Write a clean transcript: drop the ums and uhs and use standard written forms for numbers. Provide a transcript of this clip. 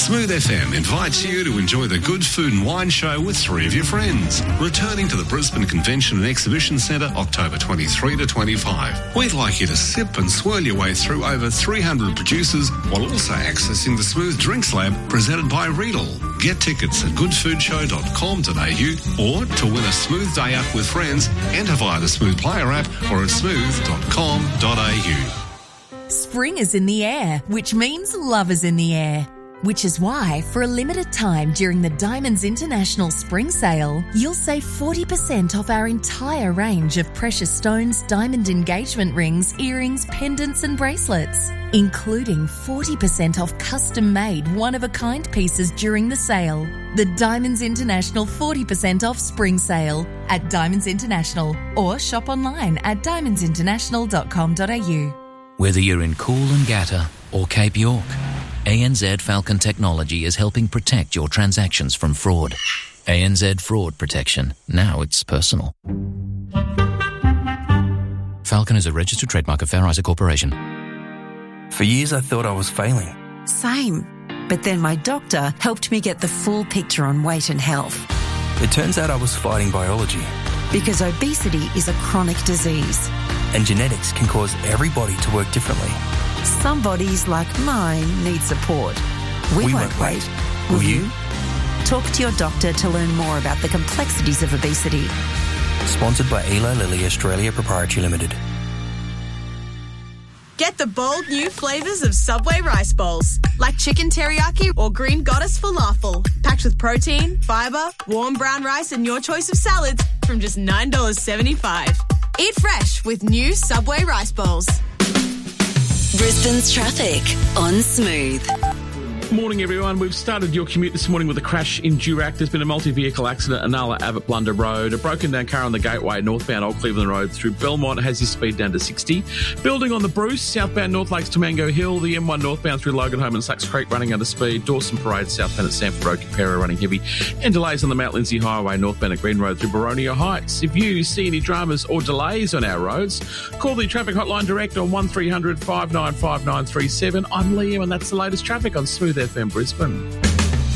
Smooth FM invites you to enjoy the Good Food and Wine Show with three of your friends. Returning to the Brisbane Convention and Exhibition Centre October 23 to 25. We'd like you to sip and swirl your way through over 300 producers while also accessing the Smooth Drinks Lab presented by Riedel. Get tickets at goodfoodshow.com.au or to win a Smooth Day Out with friends, enter via the Smooth Player app or at smooth.com.au. Spring is in the air, which means love is in the air. Which is why, for a limited time during the Diamonds International Spring Sale, you'll save 40% off our entire range of precious stones, diamond engagement rings, earrings, pendants and bracelets, including 40% off custom-made, one-of-a-kind pieces during the sale. The Diamonds International 40% off Spring Sale at Diamonds International, or shop online at diamondsinternational.com.au. Whether you're in Coolangatta or Cape York, ANZ Falcon Technology is helping protect your transactions from fraud. ANZ Fraud Protection. Now it's personal. Falcon is a registered trademark of Fair Isaac Corporation. For years I thought I was failing. Same. But then my doctor helped me get the full picture on weight and health. It turns out I was fighting biology. Because obesity is a chronic disease. And genetics can cause every body to work differently. Some bodies, like mine, need support. We won't wait. Will you? Talk to your doctor to learn more about the complexities of obesity. Sponsored by Eli Lilly Australia Proprietary Limited. Get the bold new flavours of Subway rice bowls, like chicken teriyaki or green goddess falafel, packed with protein, fibre, warm brown rice and your choice of salads from just $9.75. Eat fresh with new Subway rice bowls. Brisbane's traffic on Smooth. Morning, everyone. We've started your commute this morning with a crash in Durack. There's been a multi-vehicle accident at Nala Abbott Blunder Road. A broken down car on the Gateway, northbound Old Cleveland Road through Belmont has his speed down to 60. Building on the Bruce, southbound North Lakes to Mango Hill. The M1 northbound through Logan Home and Sacks Creek running under speed. Dawson Parade, southbound at Sanford Road, Capera running heavy. And delays on the Mount Lindsay Highway, northbound at Green Road through Boronia Heights. If you see any dramas or delays on our roads, call the traffic hotline direct on 1300 595 937. I'm Liam and that's the latest traffic on Smooth FM Brisbane.